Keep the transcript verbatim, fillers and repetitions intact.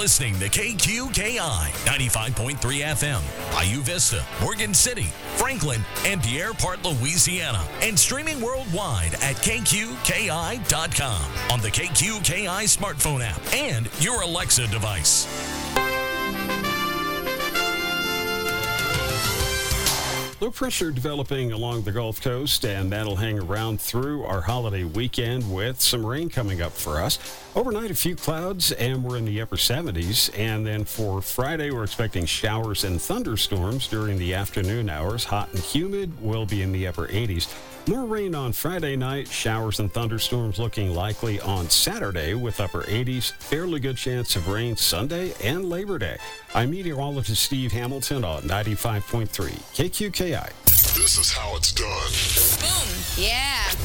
listening to K Q K I ninety-five point three F M, Bayou Vista, Morgan City, Franklin, and Pierre Part, Louisiana, and streaming worldwide at K Q K I dot com on the K Q K I smartphone app and your Alexa device. Low pressure developing along the Gulf Coast, and that'll hang around through our holiday weekend with some rain coming up for us. Overnight, a few clouds, and we're in the upper seventies. And then for Friday, we're expecting showers and thunderstorms during the afternoon hours. Hot and humid, will be in the upper eighties. More rain on Friday night, showers and thunderstorms looking likely on Saturday with upper eighties. Fairly good chance of rain Sunday and Labor Day. I'm meteorologist Steve Hamilton on ninety-five point three K Q K I. This is how it's done. Boom. Yeah.